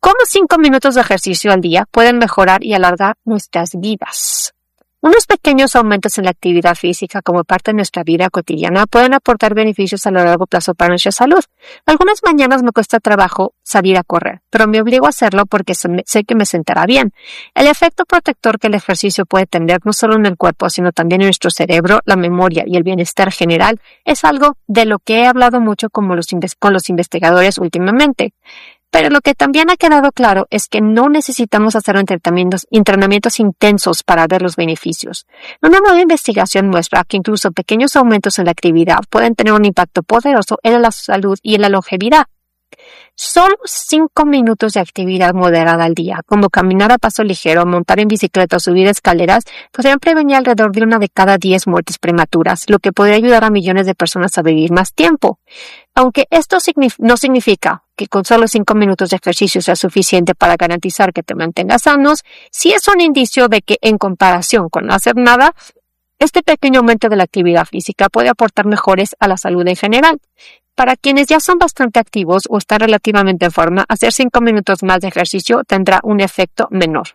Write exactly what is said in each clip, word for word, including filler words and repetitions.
¿Cómo cinco minutos de ejercicio al día pueden mejorar y alargar nuestras vidas? Unos pequeños aumentos en la actividad física como parte de nuestra vida cotidiana pueden aportar beneficios a largo plazo para nuestra salud. Algunas mañanas me cuesta trabajo salir a correr, pero me obligo a hacerlo porque sé que me sentará bien. El efecto protector que el ejercicio puede tener no solo en el cuerpo, sino también en nuestro cerebro, la memoria y el bienestar general es algo de lo que he hablado mucho con los, con los investigadores últimamente. Pero lo que también ha quedado claro es que no necesitamos hacer entrenamientos, entrenamientos intensos para ver los beneficios. Una nueva investigación muestra que incluso pequeños aumentos en la actividad pueden tener un impacto poderoso en la salud y en la longevidad. Solo cinco minutos de actividad moderada al día, como caminar a paso ligero, montar en bicicleta o subir escaleras, podrían prevenir alrededor de una de cada diez muertes prematuras, lo que podría ayudar a millones de personas a vivir más tiempo. Aunque esto signif- no significa que con solo cinco minutos de ejercicio sea suficiente para garantizar que te mantengas sanos, sí es un indicio de que en comparación con no hacer nada, este pequeño aumento de la actividad física puede aportar mejores a la salud en general. Para quienes ya son bastante activos o están relativamente en forma, hacer cinco minutos más de ejercicio tendrá un efecto menor.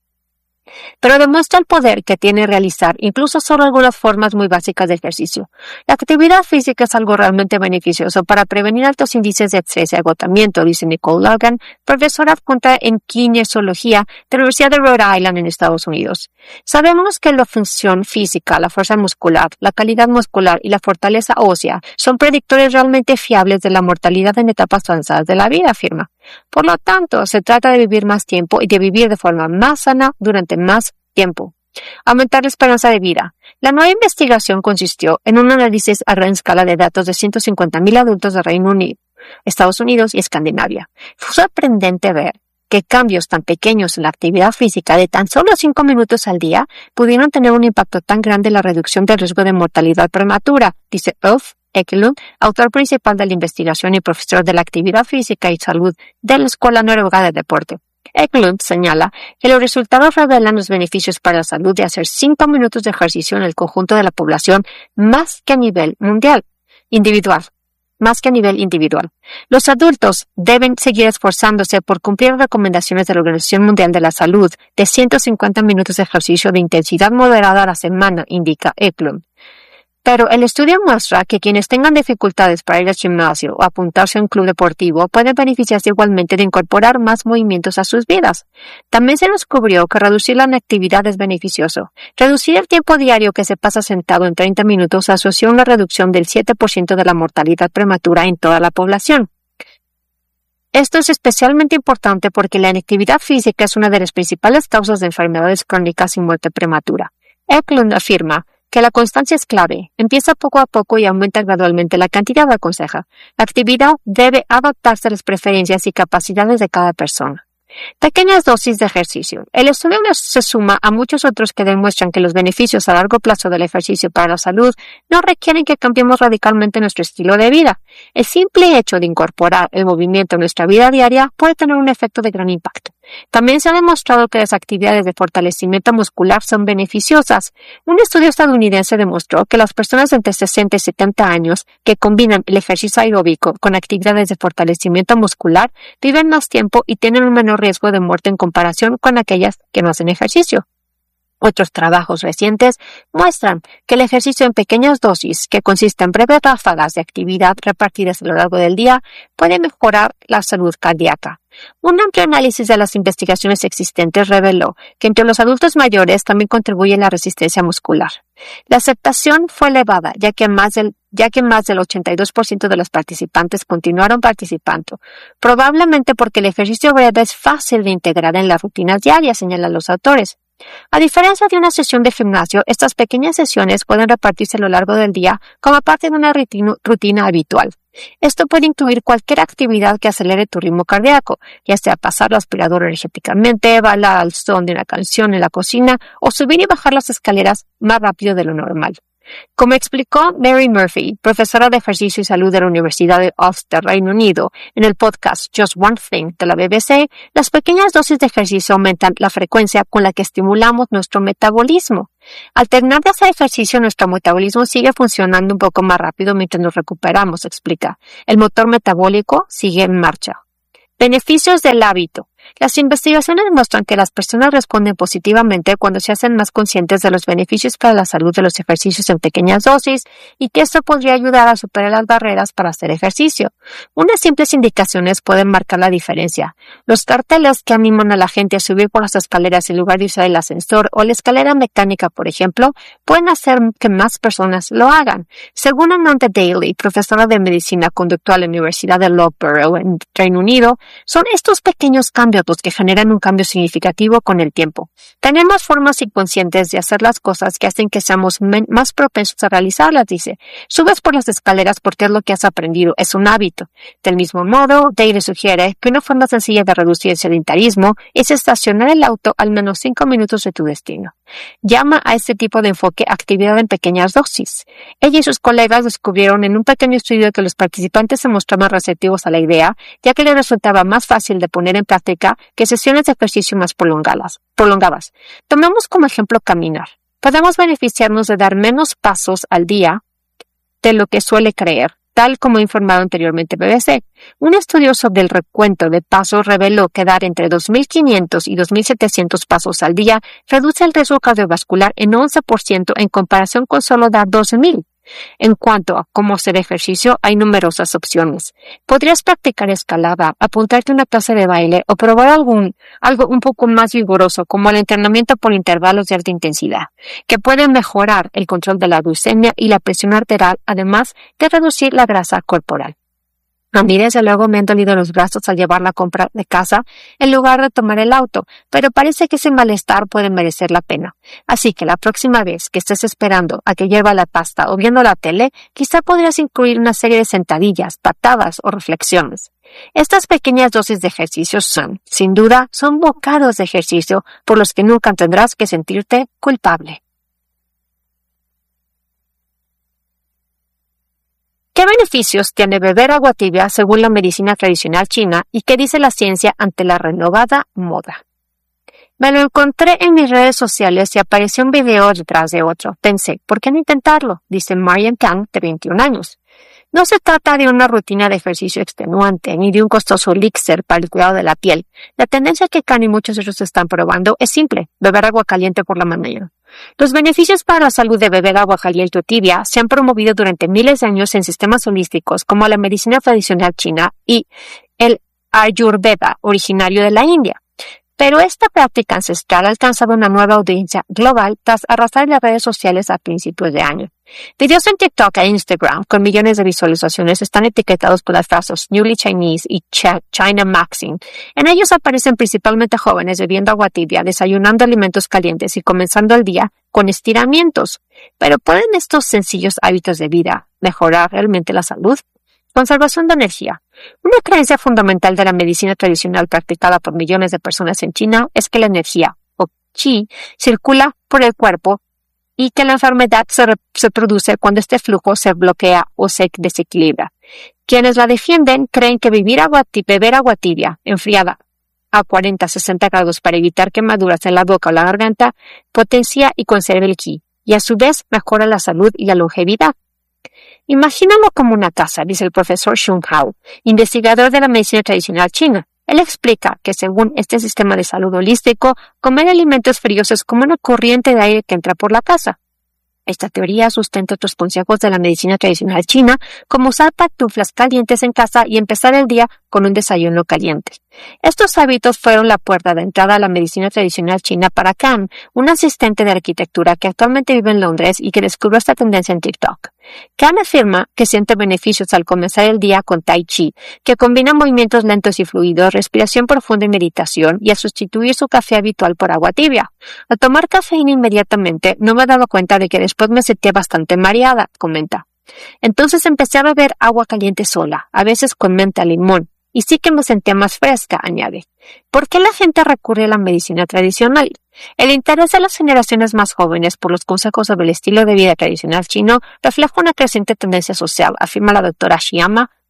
Pero demuestra el poder que tiene realizar incluso solo algunas formas muy básicas de ejercicio. La actividad física es algo realmente beneficioso para prevenir altos índices de estrés y agotamiento, dice Nicole Logan, profesora adjunta en kinesiología de la Universidad de Rhode Island en Estados Unidos. Sabemos que la función física, la fuerza muscular, la calidad muscular y la fortaleza ósea son predictores realmente fiables de la mortalidad en etapas avanzadas de la vida, afirma. Por lo tanto, se trata de vivir más tiempo y de vivir de forma más sana durante más tiempo. Aumentar la esperanza de vida. La nueva investigación consistió en un análisis a gran escala de datos de ciento cincuenta mil adultos de Reino Unido, Estados Unidos y Escandinavia. Fue sorprendente ver que cambios tan pequeños en la actividad física de tan solo cinco minutos al día pudieron tener un impacto tan grande en la reducción del riesgo de mortalidad prematura, dice Ulf Ekelund, autor principal de la investigación y profesor de la actividad física y salud de la Escuela Noruega de Deporte. Ekelund señala que los resultados revelan los beneficios para la salud de hacer cinco minutos de ejercicio en el conjunto de la población más que a nivel mundial, individual, más que a nivel individual. Los adultos deben seguir esforzándose por cumplir las recomendaciones de la Organización Mundial de la Salud de ciento cincuenta minutos de ejercicio de intensidad moderada a la semana, indica Ekelund. Pero el estudio muestra que quienes tengan dificultades para ir al gimnasio o apuntarse a un club deportivo pueden beneficiarse igualmente de incorporar más movimientos a sus vidas. También se descubrió que reducir la inactividad es beneficioso. Reducir el tiempo diario que se pasa sentado en treinta minutos asoció una reducción del siete por ciento de la mortalidad prematura en toda la población. Esto es especialmente importante porque la inactividad física es una de las principales causas de enfermedades crónicas y muerte prematura. Ekelund afirma que la constancia es clave. Empieza poco a poco y aumenta gradualmente la cantidad, aconseja. La actividad debe adaptarse a las preferencias y capacidades de cada persona. Pequeñas dosis de ejercicio. El estudio se suma a muchos otros que demuestran que los beneficios a largo plazo del ejercicio para la salud no requieren que cambiemos radicalmente nuestro estilo de vida. El simple hecho de incorporar el movimiento en nuestra vida diaria puede tener un efecto de gran impacto. También se ha demostrado que las actividades de fortalecimiento muscular son beneficiosas. Un estudio estadounidense demostró que las personas entre sesenta y setenta años que combinan el ejercicio aeróbico con actividades de fortalecimiento muscular viven más tiempo y tienen un menor riesgo de muerte en comparación con aquellas que no hacen ejercicio. Otros trabajos recientes muestran que el ejercicio en pequeñas dosis, que consiste en breves ráfagas de actividad repartidas a lo largo del día, puede mejorar la salud cardíaca. Un amplio análisis de las investigaciones existentes reveló que entre los adultos mayores también contribuye la resistencia muscular. La aceptación fue elevada, ya que más del, ya que más del ochenta y dos por ciento de los participantes continuaron participando, probablemente porque el ejercicio breve es fácil de integrar en las rutinas diarias, señalan los autores. A diferencia de una sesión de gimnasio, estas pequeñas sesiones pueden repartirse a lo largo del día como parte de una rutina, rutina habitual. Esto puede incluir cualquier actividad que acelere tu ritmo cardíaco, ya sea pasar la aspiradora energéticamente, bailar al son de una canción en la cocina o subir y bajar las escaleras más rápido de lo normal. Como explicó Mary Murphy, profesora de ejercicio y salud de la Universidad de Ulster, Reino Unido, en el podcast Just One Thing de la B B C, las pequeñas dosis de ejercicio aumentan la frecuencia con la que estimulamos nuestro metabolismo. Al terminar de hacer ejercicio, nuestro metabolismo sigue funcionando un poco más rápido mientras nos recuperamos, explica. El motor metabólico sigue en marcha. Beneficios del hábito. Las investigaciones muestran que las personas responden positivamente cuando se hacen más conscientes de los beneficios para la salud de los ejercicios en pequeñas dosis y que esto podría ayudar a superar las barreras para hacer ejercicio. Unas simples indicaciones pueden marcar la diferencia. Los carteles que animan a la gente a subir por las escaleras en lugar de usar el ascensor o la escalera mecánica, por ejemplo, pueden hacer que más personas lo hagan. Según Amanda Daly, profesora de medicina conductual en la Universidad de Loughborough en Reino Unido, son estos pequeños cambios los que generan un cambio significativo con el tiempo. Tenemos formas inconscientes de hacer las cosas que hacen que seamos más propensos a realizarlas, dice. Subes por las escaleras porque es lo que has aprendido, es un hábito. Del mismo modo, Daly sugiere que una forma sencilla de reducir el sedentarismo es estacionar el auto al menos cinco minutos de tu destino. Llama a este tipo de enfoque actividad en pequeñas dosis. Ella y sus colegas descubrieron en un pequeño estudio que los participantes se mostraban receptivos a la idea, ya que les resultaba más fácil de poner en práctica que sesiones de ejercicio más prolongadas. prolongadas. Tomemos como ejemplo caminar. Podemos beneficiarnos de dar menos pasos al día de lo que suele creer, tal como ha informado anteriormente B B C. Un estudio sobre el recuento de pasos reveló que dar entre dos mil quinientos y dos mil setecientos pasos al día reduce el riesgo cardiovascular en once por ciento en comparación con solo dar doce mil. En cuanto a cómo hacer ejercicio, hay numerosas opciones. Podrías practicar escalada, apuntarte a una clase de baile o probar algún, algo un poco más vigoroso como el entrenamiento por intervalos de alta intensidad, que pueden mejorar el control de la glucemia y la presión arterial, además de reducir la grasa corporal. A mí desde luego me han dolido los brazos al llevar la compra de casa en lugar de tomar el auto, pero parece que ese malestar puede merecer la pena. Así que la próxima vez que estés esperando a que hierva la pasta o viendo la tele, quizá podrías incluir una serie de sentadillas, patadas o reflexiones. Estas pequeñas dosis de ejercicio son, sin duda, son bocados de ejercicio por los que nunca tendrás que sentirte culpable. ¿Qué beneficios tiene beber agua tibia según la medicina tradicional china y qué dice la ciencia ante la renovada moda? Me lo encontré en mis redes sociales y apareció un video detrás de otro. Pensé, ¿por qué no intentarlo? Dice Marian Tang, de veintiún años. No se trata de una rutina de ejercicio extenuante ni de un costoso elixir para el cuidado de la piel. La tendencia que Khan y muchos de ellos están probando es simple, beber agua caliente por la mañana. Los beneficios para la salud de beber agua caliente o tibia se han promovido durante miles de años en sistemas holísticos como la medicina tradicional china y el Ayurveda, originario de la India. Pero esta práctica ancestral ha alcanzado una nueva audiencia global tras arrasar en las redes sociales a principios de año. Videos en TikTok e Instagram con millones de visualizaciones están etiquetados por las frases Newly Chinese y China Maxing. En ellos aparecen principalmente jóvenes bebiendo agua tibia, desayunando alimentos calientes y comenzando el día con estiramientos. Pero ¿pueden estos sencillos hábitos de vida mejorar realmente la salud? Conservación de energía. Una creencia fundamental de la medicina tradicional practicada por millones de personas en China es que la energía, o qi, circula por el cuerpo y que la enfermedad se, re- se produce cuando este flujo se bloquea o se desequilibra. Quienes la defienden creen que beber agua, beber agua tibia, enfriada a cuarenta a sesenta grados para evitar quemaduras en la boca o la garganta, potencia y conserva el qi, y a su vez mejora la salud y la longevidad. Imagínalo como una casa, dice el profesor Xun Hao, investigador de la medicina tradicional china. Él explica que según este sistema de salud holístico, comer alimentos fríos es como una corriente de aire que entra por la casa. Esta teoría sustenta otros consejos de la medicina tradicional china, como usar pantuflas calientes en casa y empezar el día con un desayuno caliente. Estos hábitos fueron la puerta de entrada a la medicina tradicional china para Khan, un asistente de arquitectura que actualmente vive en Londres y que descubrió esta tendencia en TikTok. Khan afirma que siente beneficios al comenzar el día con Tai Chi, que combina movimientos lentos y fluidos, respiración profunda y meditación, y a sustituir su café habitual por agua tibia. Al tomar cafeína inmediatamente, no me he dado cuenta de que después me sentía bastante mareada, comenta. Entonces empecé a beber agua caliente sola, a veces con menta limón, y sí que me sentía más fresca, añade. ¿Por qué la gente recurre a la medicina tradicional? El interés de las generaciones más jóvenes por los consejos sobre el estilo de vida tradicional chino refleja una creciente tendencia social, afirma la doctora Xiama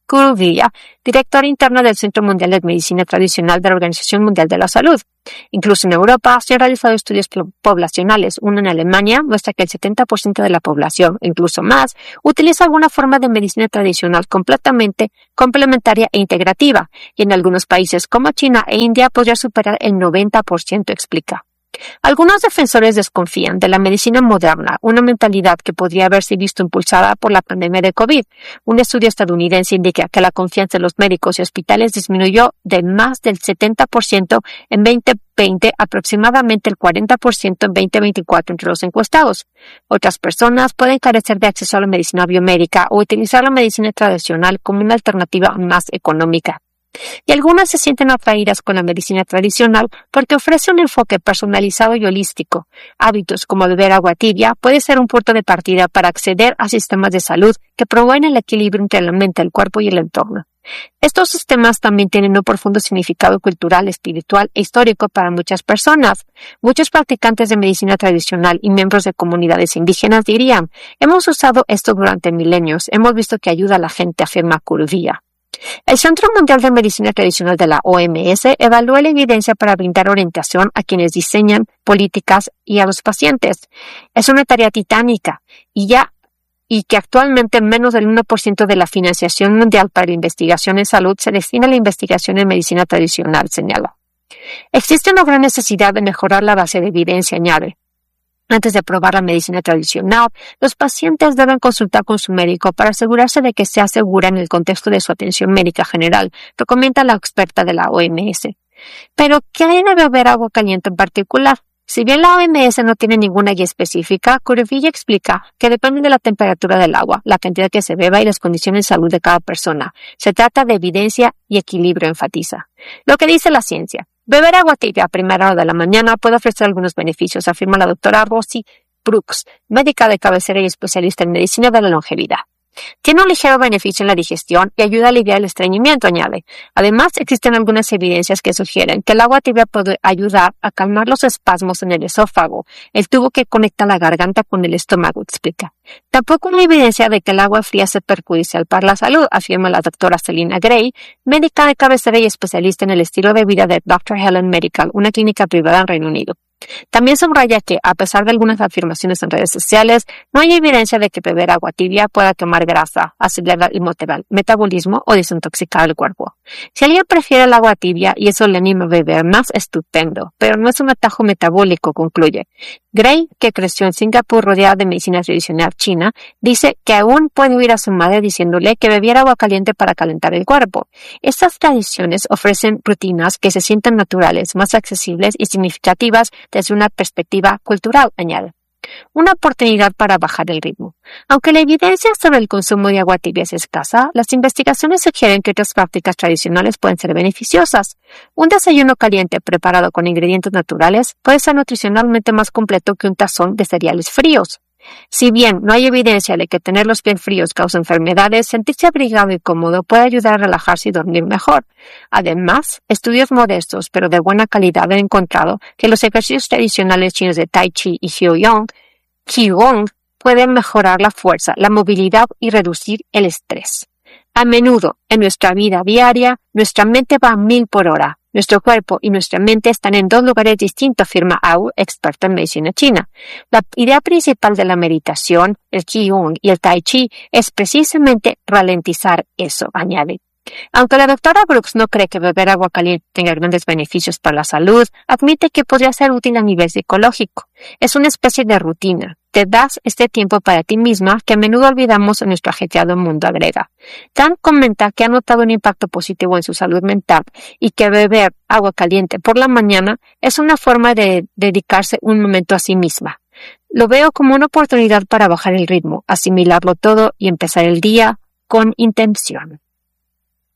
Kuruvilla, director interno del Centro Mundial de Medicina Tradicional de la Organización Mundial de la Salud. Incluso en Europa se han realizado estudios poblacionales. Uno en Alemania muestra que el setenta por ciento de la población, incluso más, utiliza alguna forma de medicina tradicional completamente complementaria e integrativa, y en algunos países como China e India podría superar el noventa por ciento, explica. Algunos defensores desconfían de la medicina moderna, una mentalidad que podría haberse visto impulsada por la pandemia de COVID. Un estudio estadounidense indica que la confianza en los médicos y hospitales disminuyó de más del setenta por ciento en veinte veinte, aproximadamente el cuarenta por ciento en veinte veinticuatro entre los encuestados. Otras personas pueden carecer de acceso a la medicina biomédica o utilizar la medicina tradicional como una alternativa más económica. Y algunas se sienten atraídas con la medicina tradicional porque ofrece un enfoque personalizado y holístico. Hábitos como beber agua tibia puede ser un punto de partida para acceder a sistemas de salud que promueven el equilibrio entre la mente, el cuerpo y el entorno. Estos sistemas también tienen un profundo significado cultural, espiritual e histórico para muchas personas. Muchos practicantes de medicina tradicional y miembros de comunidades indígenas dirían: hemos usado esto durante milenios, hemos visto que ayuda a la gente, afirma Kuruvilla. El Centro Mundial de Medicina Tradicional de la O M S evalúa la evidencia para brindar orientación a quienes diseñan políticas y a los pacientes. Es una tarea titánica y ya y que actualmente menos del uno por ciento de la financiación mundial para la investigación en salud se destina a la investigación en medicina tradicional, señala. Existe una gran necesidad de mejorar la base de evidencia, añade. Antes de probar la medicina tradicional, los pacientes deben consultar con su médico para asegurarse de que sea segura en el contexto de su atención médica general, recomienda la experta de la O M S. Pero, ¿qué hay de beber agua caliente en particular? Si bien la O M S no tiene ninguna guía específica, Kuruvilla explica que depende de la temperatura del agua, la cantidad que se beba y las condiciones de salud de cada persona. Se trata de evidencia y equilibrio, enfatiza. Lo que dice la ciencia. Beber agua tibia a primera hora de la mañana puede ofrecer algunos beneficios, afirma la doctora Rosie Brooks, médica de cabecera y especialista en medicina de la longevidad. Tiene un ligero beneficio en la digestión y ayuda a aliviar el estreñimiento, añade. Además, existen algunas evidencias que sugieren que el agua tibia puede ayudar a calmar los espasmos en el esófago, el tubo que conecta la garganta con el estómago, explica. Tampoco hay evidencia de que el agua fría sea perjudicial para la salud, afirma la doctora Selina Gray, médica de cabecera y especialista en el estilo de vida de doctor Helen Medical, una clínica privada en Reino Unido. También subraya que, a pesar de algunas afirmaciones en redes sociales, no hay evidencia de que beber agua tibia pueda quemar grasa, acelerar el metabolismo o desintoxicar el cuerpo. Si alguien prefiere el agua tibia y eso le anima a beber más, estupendo, pero no es un atajo metabólico, concluye. Gray, que creció en Singapur rodeada de medicina tradicional china, dice que aún puede oír a su madre diciéndole que bebiera agua caliente para calentar el cuerpo. Estas tradiciones ofrecen rutinas que se sienten naturales, más accesibles y significativas desde una perspectiva cultural, añade. Una oportunidad para bajar el ritmo. Aunque la evidencia sobre el consumo de agua tibia es escasa, las investigaciones sugieren que otras prácticas tradicionales pueden ser beneficiosas. Un desayuno caliente preparado con ingredientes naturales puede ser nutricionalmente más completo que un tazón de cereales fríos. Si bien no hay evidencia de que tener los pies fríos causa enfermedades, sentirse abrigado y cómodo puede ayudar a relajarse y dormir mejor. Además, estudios modestos pero de buena calidad han encontrado que los ejercicios tradicionales chinos de Tai Chi y Qigong, Qigong pueden mejorar la fuerza, la movilidad y reducir el estrés. A menudo, en nuestra vida diaria, nuestra mente va a mil por hora. Nuestro cuerpo y nuestra mente están en dos lugares distintos, afirma Au, experta en medicina china. La idea principal de la meditación, el Qigong y el Tai Chi es precisamente ralentizar eso, añade. Aunque la doctora Brooks no cree que beber agua caliente tenga grandes beneficios para la salud, admite que podría ser útil a nivel psicológico. Es una especie de rutina. Te das este tiempo para ti misma que a menudo olvidamos en nuestro ajetreado mundo, agrega. Dan comenta que ha notado un impacto positivo en su salud mental y que beber agua caliente por la mañana es una forma de dedicarse un momento a sí misma. Lo veo como una oportunidad para bajar el ritmo, asimilarlo todo y empezar el día con intención.